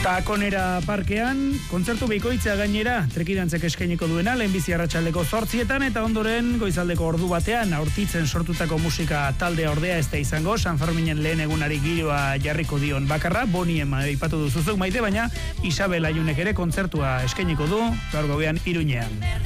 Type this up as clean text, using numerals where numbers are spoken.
Takonera parkean, kontzertu bikoitza gainera, trekidantzek eskainiko duena, lehenbizi arratsaldeko 8 eta ondoren goizaldeko ordu batean, aurtitzen sortutako musika taldea ordea ez da izango, San Ferminen lehen egunari giroa jarriko dion bakarra, Boniem aipatu duzuzuk maite, baina Isabel Ayunek ere kontzertua eskainiko du, gaur gauean Iruñean.